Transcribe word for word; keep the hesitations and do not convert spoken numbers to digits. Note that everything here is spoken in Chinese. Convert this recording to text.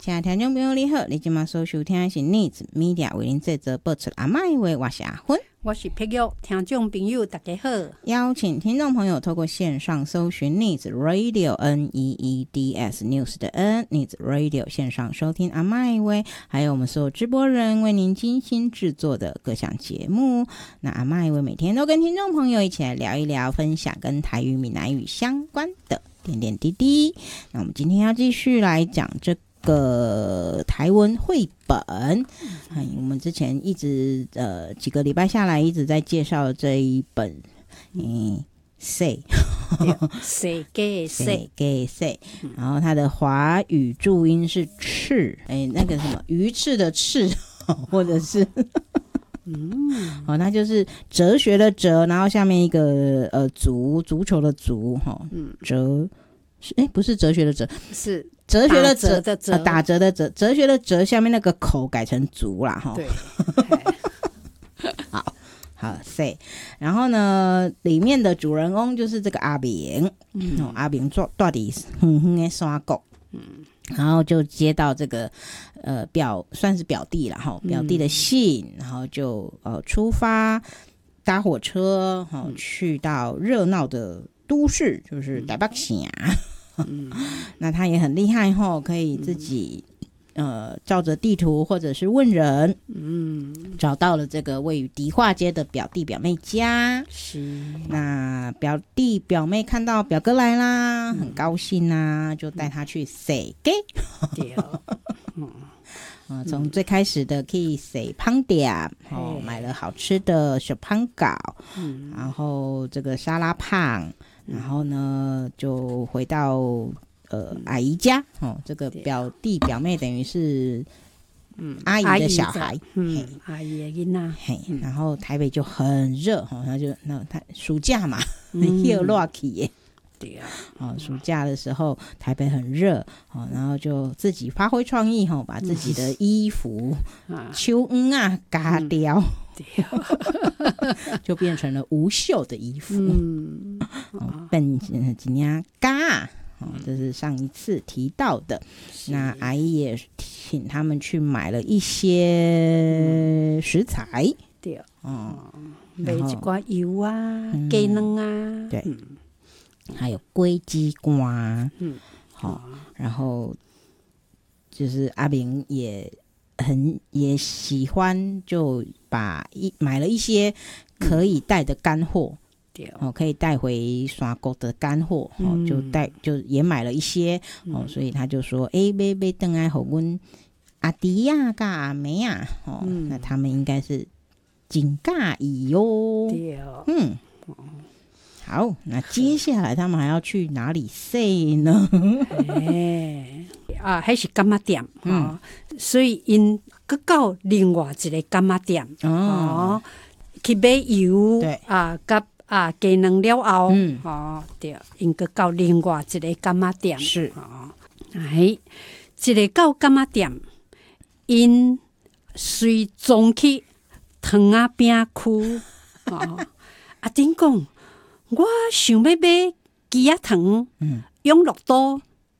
亲爱的听众朋友你好，你今晚所收听的是 Needs Media 为您制作播出阿嬷的话，我是阿芬， 我是碧玉，听众朋友大家好。 邀请听众朋友透过线上搜寻 Needs Radio N E E D S News 的 N Needs Radio 线上收听阿嬷的话，还有我们所有直播人为您精心制作的各项节目。那阿嬷的话每天都跟听众朋友一起来聊一聊，分享跟台语闽南语相关的点点滴滴。那我们今天要继续来讲这个台文绘本、嗯、我们之前一直呃几个礼拜下来一直在介绍这一本嗯 say say gay say gay say， 然后它的华语注音是翅，哎，那个什么鱼翅的翅或者是嗯，哦，它就是哲学的哲，然后下面一个呃足足球的足哈，嗯，哲哎不是哲学的哲， 是哲学的哲的哲、 呃，打折的折，哲学的哲下面那个口改成足啦哈。 对， 好好 say， 然后呢，里面的主人公就是这个阿明，嗯，哦、阿明做到底哼哼的山谷，嗯，然后就接到这个呃表算是表弟啦哈，表弟的信，嗯、然后就呃出发搭火车哈、嗯，去到热闹的都市，就是台北县。嗯，那他也很厉害吼，可以自己、嗯、呃照着地图或者是问人，嗯，找到了这个位于迪化街的表弟表妹家。是，那表弟表妹看到表哥来啦，嗯、很高兴啊，就带他去洗鸡。对，嗯。呃、从最开始的可以洗胖点、哦、买了好吃的小胖糕、嗯、然后这个沙拉胖，然后呢就回到呃阿姨家、哦、这个表弟表妹等于是嗯阿姨的小孩， 嗯阿姨的囡仔， 嘿，然后台北就很热、哦、他就那他暑假嘛又热起耶。对啊，哦，暑假的时候台北很热、哦、然后就自己发挥创意、哦、把自己的衣服秋恩啊嘎掉、嗯、就变成了无袖的衣服，嗯，变成几年嘎，这是上一次提到的。那阿姨也请他们去买了一些食材，对， 嗯，买一寡油啊、鸡卵啊， 对。嗯还有龟鸡瓜，嗯，好、哦，然后就是阿明也很也喜欢，就把一买了一些可以带的干货，对、嗯，哦，可以带回山谷的干货，哦，嗯、就带就也买了一些，哦，所以他就说，哎、欸，要要等来给阮阿弟呀、跟阿妹啊，哦、嗯，那他们应该是真介意哟，对，嗯。好，那接下来他们还要去哪里 say 呢？ 欸、啊，还是柑仔店、嗯哦、所以因搁到另外一个柑仔店、哦哦、去买油啊，甲啊鸡卵了后，嗯，哦，对，因搁到另外一个柑仔店是，哦，哎，一个到柑仔店，因随总去糖仔饼区，哦，啊，顶讲。我想要买鸡仔糖、嗯、养乐多、